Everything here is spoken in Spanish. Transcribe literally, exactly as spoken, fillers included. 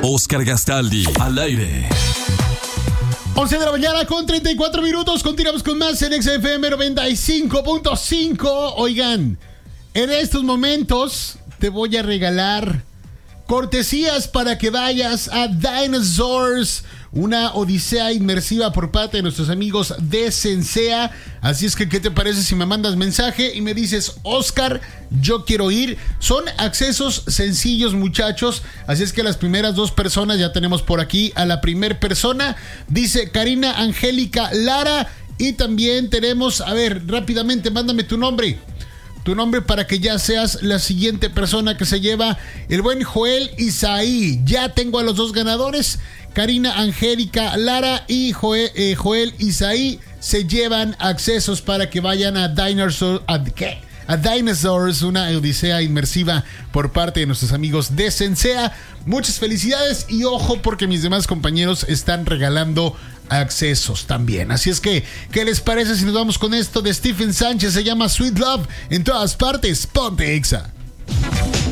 Oscar Gastaldi, al aire. once de la mañana con treinta y cuatro minutos. Continuamos con más en X F M noventa y cinco punto cinco. Oigan, en estos momentos te voy a regalar cortesías para que vayas a Dinosaurs, una odisea inmersiva por parte de nuestros amigos de Sensea. Así es que, ¿qué te parece si me mandas mensaje y me dices, Oscar, yo quiero ir? Son accesos sencillos, muchachos. Así es que las primeras dos personas, ya tenemos por aquí a la primer persona, dice Karina Angélica Lara. Y también tenemos, a ver, rápidamente, mándame tu nombre. Tu nombre para que ya seas la siguiente persona que se lleva el buen Joel Isaí. Ya tengo a los dos ganadores. Karina Angélica Lara y Joel, eh, Joel Isaí se llevan accesos para que vayan a Dinosaurs. ¿A qué? A Dinosaurs, una odisea inmersiva por parte de nuestros amigos de Sensea. Muchas felicidades y ojo porque mis demás compañeros están regalando accesos también. Así es que, ¿qué les parece si nos vamos con esto de Stephen Sánchez? Se llama Sweet Love. En todas partes, ponte Exa.